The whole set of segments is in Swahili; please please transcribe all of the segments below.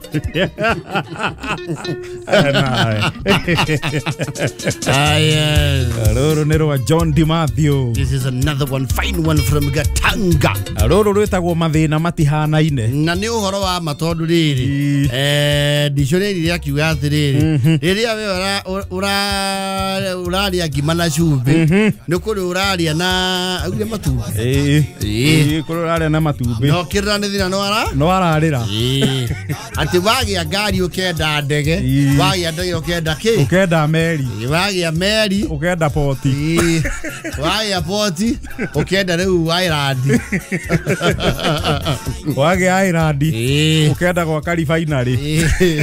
Roro nero John DiMathio. This is another one, fine one from Gatanga. Roro rwetagwo mathina matihanaine. Na ni uhoro wa matondu riri. Dictionary ya kiuga atiriri. Riria we uraria ngima cumbi. Ni kuri uraria na auge matumbi. Kuri uraria na matumbi. No kirira ni thina no ararira. Ati wagia ngari ukenda ndege, wagia ndege ukenda ki? Ukenda meri. Wagia meri, ukenda poti. Wagia poti, ukenda riu Ireland. Wagia Ireland, ukenda kwa karifainari.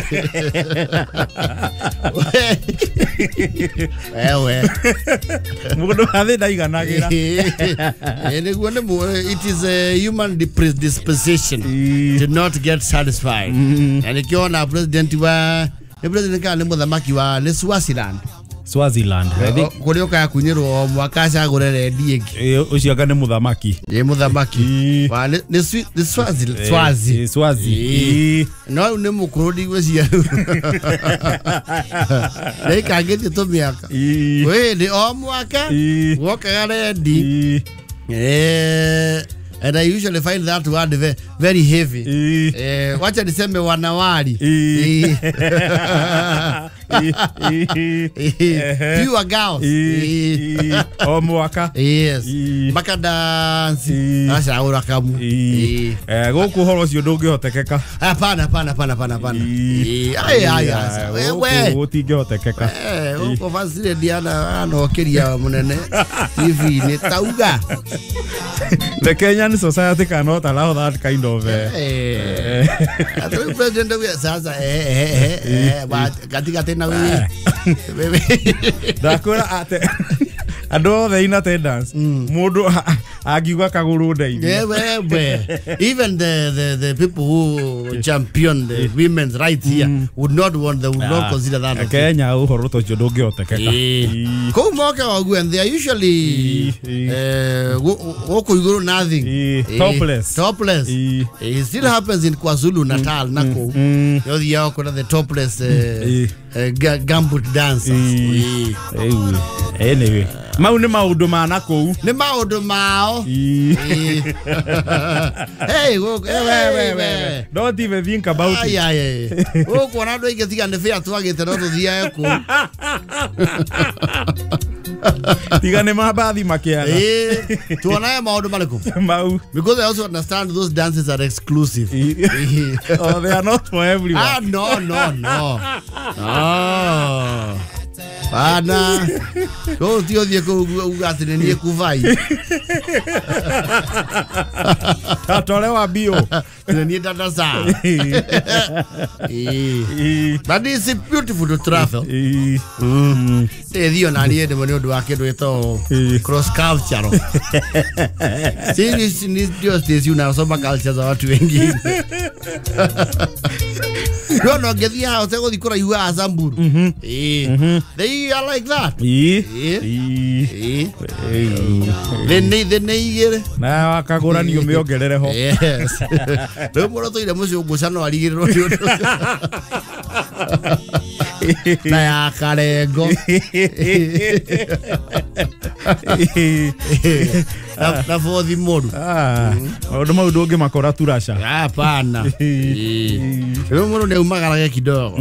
Ewe. Mundu athina iganagira. It is a human predisposition to not get satisfied. And ikiona president kana muthamaki wa Swaziland. Kuri oka kunyirwo mwaka cagurere ndieki. Ucio aka ni muthamaki. Muthamaki. Wa ni Swazi. No ni mukuru ndigwecia. Reka ngeti tumiaka. We ni o mwaka. Woka ready. And I usually find that word very heavy. Wacha niseme wanawali. Pure girls. Omwaka. Yes. Maka dance. Asha urakamu. Goku horo cio ndungihotekeka. Hapana. Wewe utingihotekeka. Uko fasire diana anokeria munene. TV ni tauga. The Kenyan society cannot allow that kind of president of sasa katika tena wewe dakora ate ado the in attendance mundu agiwa kaguru ndeithia even the people who champion the women's rights here would not consider that Kenya uhoro to ndungihotekeka ko moka wagu, and they are usually woko iguru nothing topless. It still happens in KwaZulu Natal nako yothi yao kuna the topless gambut dancers. Anyway, mau ni maundu mana kou. Ni maundu mao. Hey, we. Don't even think about it. Woko na ndo igetiga ne fair twagite no tuthia ku. Tigane mabathi makiaga. Tuonaye maundu maliku. Mau. Because I also understand those dances are exclusive. Oh, they are not for everyone. No. Ana ko tio die ko ugatine ni kuvai tatole wa bio ni data sa but it's beautiful to travel dio na ni de mo ndo wake ndo eto cross culture si ni just this you know so culture za watu wengi no gedia hao tego dikora yu azamburu they are like that then yere na wakagura ni umiongerere ho yes ndo moro to ile mucio gucano arigiriro na ya karengo na fothi moru ndo maundu ungi makora turasha hapana ndo moro ne umagara kidogo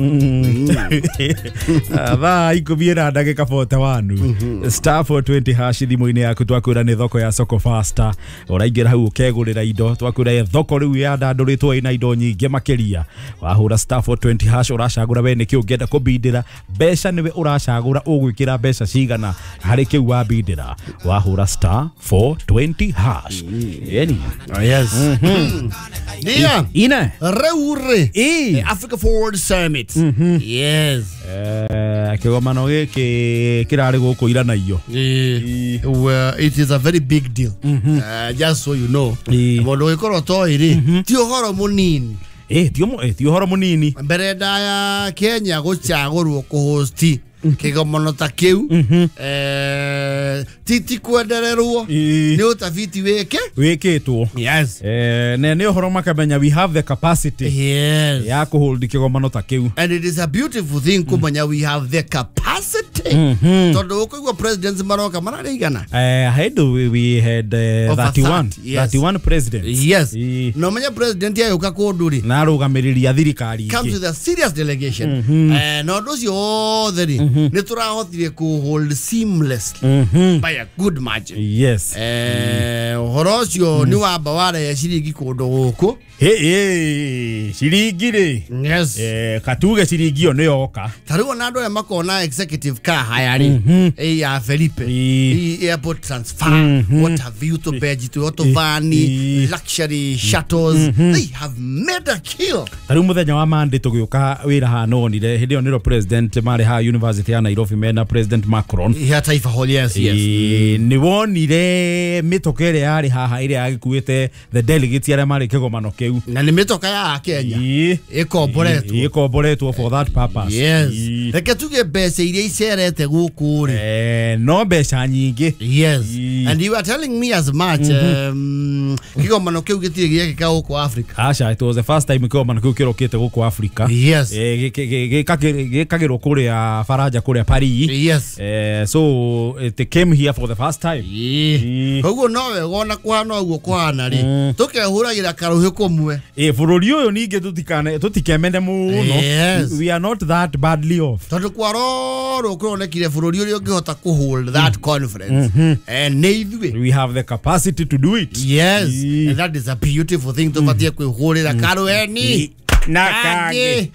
thaa ikubiera ndagika 41 star 420 hash thimu-ini yaku twakwira ni thoko ya Soko Faster uraingira hau ukegurira indo twakwira thoko riu ya ndanduritwo ina indo nyingi makiria wahura star 420 hash uracagura we niki ungienda kubindira besha niwe uracagura ugwikira besha cigana hari kiu wa bindira wahura star 420 hash yani yes dia ina reure Africa Forward Summit yes kigomano giki kirari guku ira na iyo it is a very big deal just so you know bondo ikoro to iri ti uhoro munini ti uhoro munini mbere da ya Kenya guchagurwo ku hosti kigomano ta kiu titi kwendererwo ni utafiti wikitwo yes ne uhoro makamenya we have the capacity ya kuhold kigomano ta kiu, and it is a beautiful thing kumenya we have the capacity tondu ukugwa presidents maroka mararigana we had 31 presidents yes no menya president yayoka kunduri na arugamiriria thirikari comes with a serious delegation no docio theri ni turahotire ku hold seamlessly by a good margin yes horocio ni wamba ware ciringi kundu guku ciringi ri yes katuge ciringi yo niyoka tarigo na andu makona executive car hayari ya Felipe airport transfer what have you to beji to auto vani luxury shuttles they have made a kill tarigo muthenya wa Monday tugiuka wira hanonire hindi yo niro president mari ha university ya Nairobi mena president Macron ya taifa hall yes ni wonire mitokere yari haha ire agikuite the delegates ya mari kigomano kiu na ni mitoka ya Kenya ikomboretwo for that purpose yes reke tuge bese iria icerete guku ri no beca nyingi yes and you are telling me as much kigomano kiu gitire gika guku Africa asha it was the first time kigomano kiu kirokite guku Africa yes gikagirwo kuria Faraja kuria Paris yes so it came here for the first time koguo nowe gona kwano guo kwana ri tukehuragira karuhi kumwe bururi uyu ninge tutikemende muno we are not that badly off tondu kwaroro kuronekire bururi uri ungihota ku hold that conference and neither we have the capacity to do it yes and that is a beautiful thing to batie kwihurira karueni na kage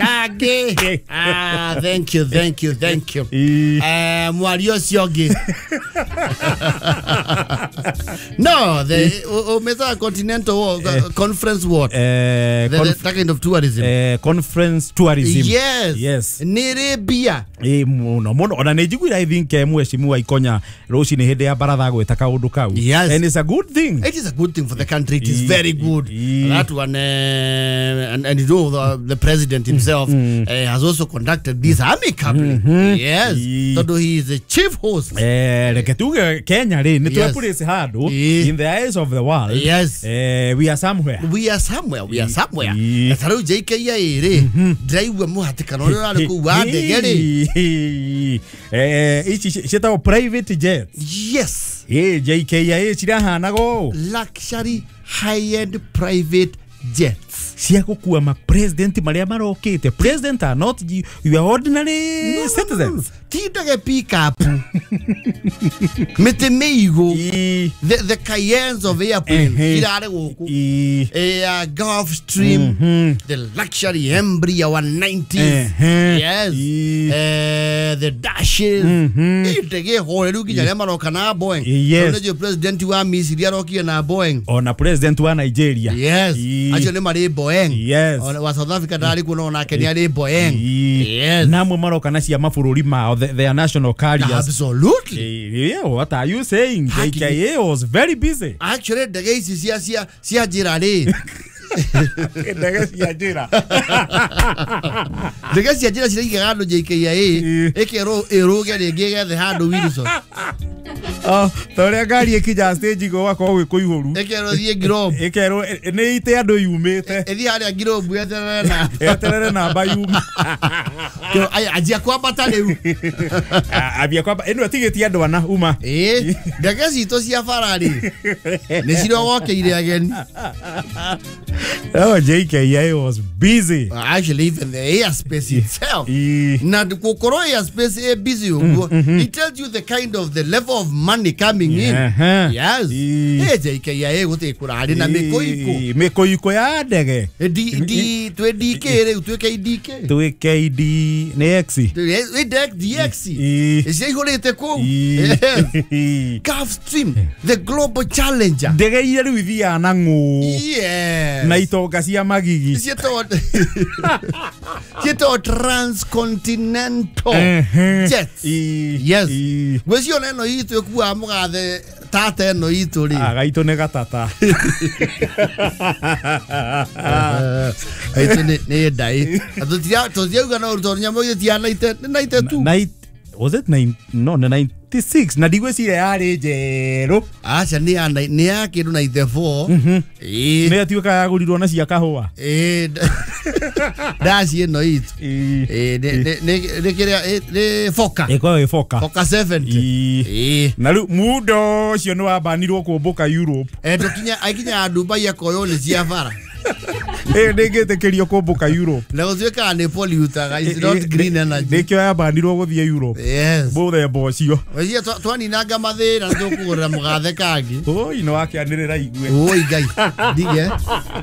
thank you mwario ciongi no the Omeza Continental Conference what that kind of tourism conference tourism yes niribia muno ona nejiguira I think mweshimua Ikonya roshi ni hede ya baratha gweta kaundu kau and it's a good thing. It is a good thing for the country. It is very good. That one and you know the president himself has also conducted this amicably. Yes. Todo he is the chief host. Reketuge Kenya re ni tuepulise hado in the eyes of the world. Yes. We are somewhere. Taru JKIA re drive muhatikano rari ku wandegere. Ichi sheta private jets. Yes. JKIA chirahana go luxury high-end private jets. Cia gukua ma president maria marokite. President are not your ordinary citizens. Tidage pick up. Mete meigo. The Cayennes of airplane. Kirare goku. Gulfstream. The luxury Embraer 190s. Yes. The Dashes. Tidage horeru kijana maroka na Boeing. Yes. The president wa Misiri arokia na Boeing. Ona president wa Nigeria. Yes. Actually mari Boeing. Yes. Wa South Africa dari kuno na Kenya ari Boeing. Yes. Namwe maroka na cia mabũrũri mao their national carriers. Absolutely. Yeah, what are you saying? JKIA was very busy. Actually ndege ici cia njira ri ndege cia njira ciraigaga andu JKIA ikero iruge ringi gethe handu Wilson Toria ngari ikinya stage go wako gwikuihuru ikero thie Girob ikero ni ite andu yumite ithi haria Girob eterere na bayuma ajia kwambata riu abia kwamba eno tigiti andu ana uma ndege cito cia barari ni cirogokeire ageni. Oh, JKIA was busy. Actually, even the airspace itself. Na kukoro airspace busy. It tells you the kind of the level of money coming in. Yes. JKIA wote kurari na mekoiko ya ndege. Twe DK re twe KDK. Twe KD next. DX. Ise horete ko. Gulfstream, the global challenger. Ndege ile ruithia na ngo. Yes. Na itoga cia magigi. Cieto transcontinental jets. Yes. Gwecio neno itu ekuwa mugathe tata eno itu ri. Gaito ne gatata. Aitu ne dai. Atotia uga na urtonya mo itia naite tu. Was it 96 na digwecire yari njeru acha ni ya kindu 94 ni atuika yagurirwo na cia kahua dashi no itu ne kiria ne foka foka 70 na ru mudo cio ni wabanirwo kumbuka Europe akinya Dubai akoyo ni cia bara ngetekerio kumbuka Europe na uzieka ne pollute is not green energy nikyo yabanirwo guthie Europe yes bothe bocio wazia twani nanga mathira tukugurira mugathe kangi ino wakianirira igwe ngai dige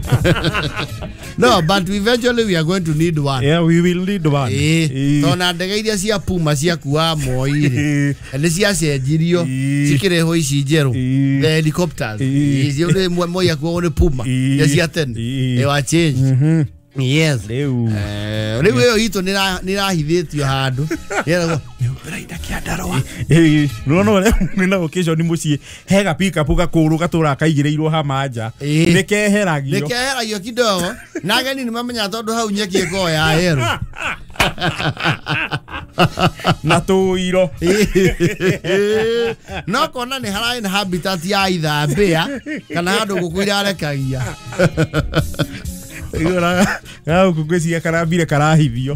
no but eventually we are going to need one we will need one tona ndege iria cia Puma cia kuwa moire ni cia cenjirio cikireho ici njeru the helicopters icio ni moya kuwa ni Puma ya cia tene wa change yes leo yo hito nirahithitio handu yerego raida kiandarwa no na occasion mucie hega pick up gakuru gatura kaigireirwo hamanja nikeheragio kidogo nageni ni mamenya tondu hau nyeki ego ya heru na tuiro no kona ni harain habitat ya ithambia kana handu gukwira arekagia Gau kugweci karabire karahithio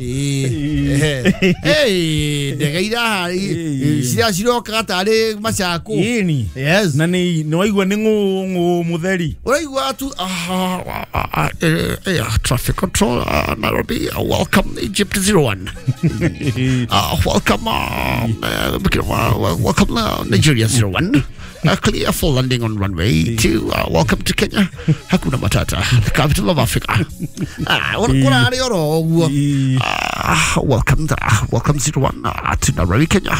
ndege ira ciroka gatari macako yes na ni waigua ni ngu mutheri uraigua tu traffic control Nairobi welcome Egypt 01 welcome Nigeria 01 clear for landing on runway 2 welcome to Kenya hakuna matata the capital of Africa kuna ari oro oguo welcome 01 to Nairobi Kenya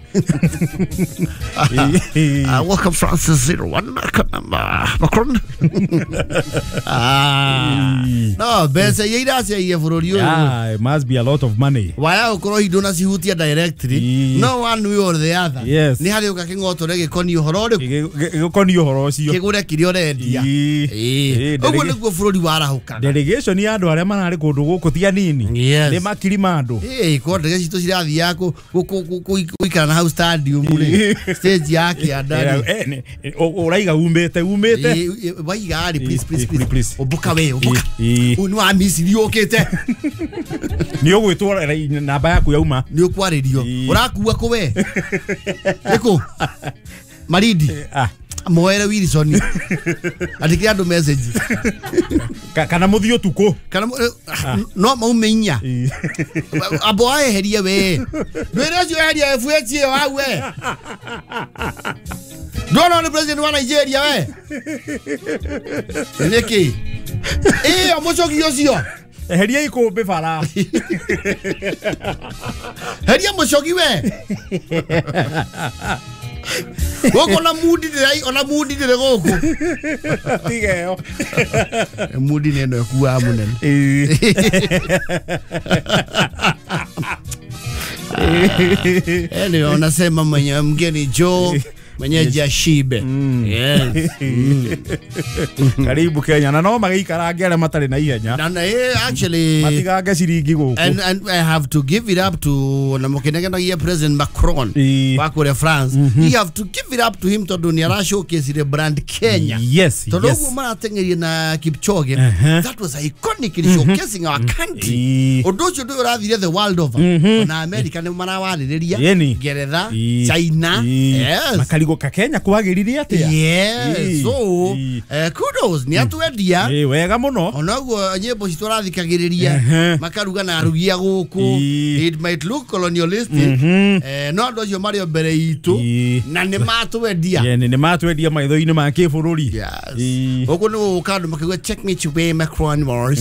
welcome Francis 01 Macron no bese yira cia ye bururi uyu it must be a lot of money waya ukoro hidona cihutia directly no one way or the other yes ni hari ukakingotore gikoni uhoro gikoni uhoro cio kigure kirio rendia uguo niguo bururi warahuka delegation ya andu aria manari kundu guku ti anini ni makiri mandu ko ndege citu cirathi yako guikara na house stadium ri stage yake andani uraiga umete waiga ari please obuka unu wa misiri okete ni ogwitwa namba yaku yauma ni okwaririo urakuwa kuwe eko maridi Moera Wilson atiki andu message kana muthio tuko kana no maumenya abo aheria we ndwira cio aheria FHA wawe Dono ni president wa Nigeria we neki amucoki yocio heria ikumbe bara heria mucoki we Goko na mudi dirai ona mudi dire goko tigeo mudi neno kuwa munen unasema mwenye mgeni Joe mwenyeji ashibe yes karibu Kenya na no magikarange ara matari na ihenya na actually matigange ciringi guku and I have to give it up to na mukenegenagia President Macron wa kule France you have to give it up to him to dunia ra showcase the brand Kenya yes to logo maratengeria na Kipchoge that was iconic in showcasing our country odocho do rathire the world over na America ne marawariria Geretha China yes go Kenya kwagiriria atia yes so kudos ni atwendia wega muno onaguo nyimbo citwarathikagiriria makaruga na arugia guku it might look colonialistic no ndo cio mario mbere itu na ni matwendia ni matwendia maitho-ini ma kibururi yes uguo ni ukandu makigwa check me to way Macron wars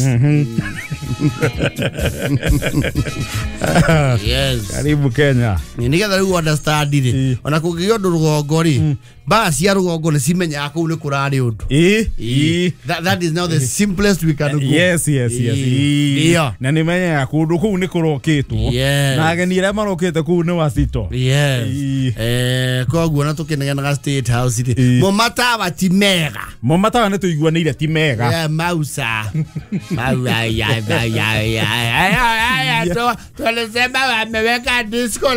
yes karibu Kenya ni getha riu understand ri ona kungigio ndu rugongo ri ba cia rugongo ni cimenya ko ni kurari undu that is now the simplest we can go. Yes. Na ni menya kundu ku ni kurokitwo na ageni ira marokite ku ni wasito. Koguo na tukinegana State House mo matawa ti mega ni tuiguanire ti mega mausa tulisema wameweka disco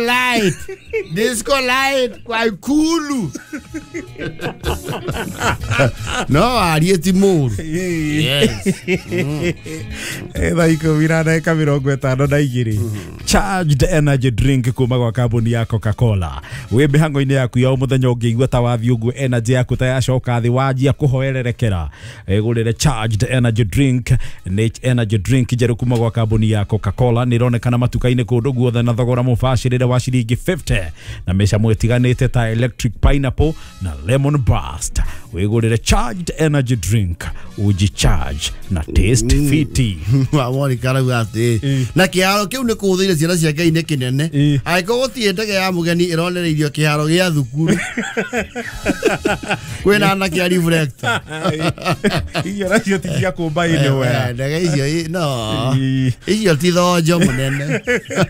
light kwa Ikulu. No, arieti muru. Yes. Iko virana kamirongo 52. Charged energy drink kuma kwa kambuni ya Coca-Cola. We mihango-ini yaku ya muthenya ungiigua ta wathi uguo energy yaku ta yacoka thi wajia kuhoererekera. Gurire charged energy drink, energy drink jeru kuma kwa kambuni ya Coca-Cola nironekana matuka-ini kundu guothe na thogora mubashirire wa ciringi 50 na mesha mwetiganite ta electric pineapple na lemon burst. Wigurire charged energy drink uji charge na taste fiti. Wamori kara gati na kiaro kiu ni kuthire ciana cia Ngai ne kinene aiko gutiendege ya mugeni ironereirio kiaro gia thukuru kwena na kia reflector iyo racio tikia kumba ine we ndege icio no icio ti thonjo munene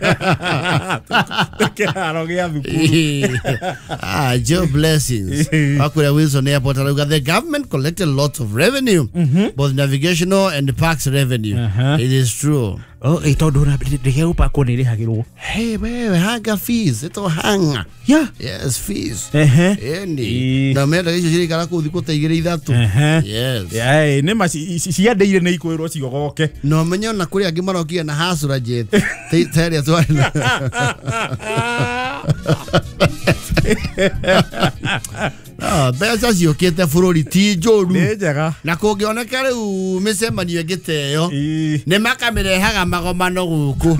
kiaro gia thukuru Joe blessings akure Wilson Airport arauga the government collected lots of revenue both navigational and parks revenue. It is true. Itondo na ndege upa ko nire hagirwo. Hey wewe hanga fees ito hanga. Yes fees. Eni na mera icio cirikara kuthi kuteigire ithatu. Yes. Ne ma ciandeire ne ikwirwo cigogoke. No menyo na kuri angi marokia na hasura jet. Teri atwara. Beca ciukite bururi ti njoru na kungioneka riu micemanio ngiteyo ni makamirehaga magomano guku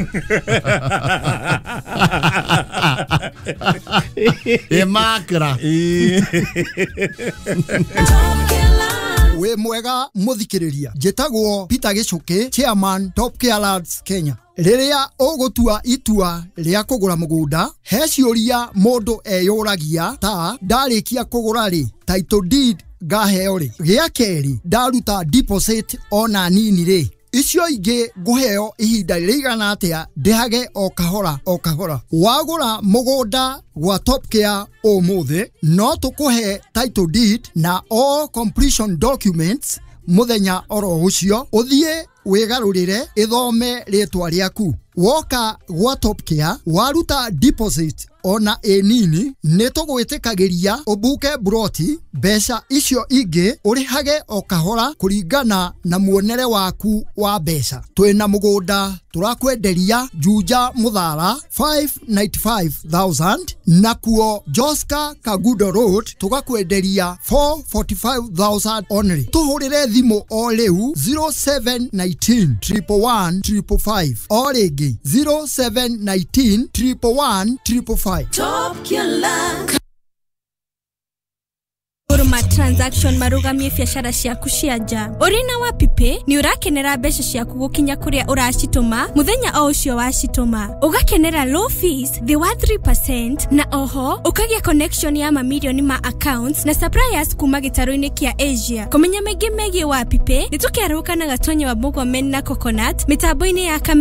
makra we mwega muthikiriria njitagwo Peter Gichuki chairman Top Care Lads Kenya. Riria ugutua itua ria kugura mugunda he ciuria mundu eyuragia ta ndarikia kugura ri title deed ngaheo ri gia keri ndaruta deposit ona nini ri icio ingi nguheo ihinda rigana atia ndihage o kahora wagura mugunda gwa Top Care umuthi no tukuhe title deed na all completion documents muthenya oro ucio uthie wigarurire ithome ritwa riaku woka gwa Top Care waruta deposit ona enini nitugwitikagiria ubuke broti besha icio ingi urihage o kahora kuringana na muonere waku wa besha. Twina mugunda turakwenderia Juja Muthara 595,000 na kuo Joska Kagudo Road tugakwenderia 445,000 only. Tuhurire thimu o riu 0719 111 555 o ringi 0719 111 555. Top Care Uruma transaction marugamie biacara ciaku cia nja. Urina wa pipe ni urakenera mbeca ciaku gukinya kuria uracituma muthenya o ucio wacituma. Ugakenera low fees the 3% na oho ukagia connection ya mamilioni ma accounts na suppliers kuma gitaro-ini kia Asia. Kumenya megi wa pipe nitukiaruka na gatonyo wa Bogomen na Coconut mitambo-ini ya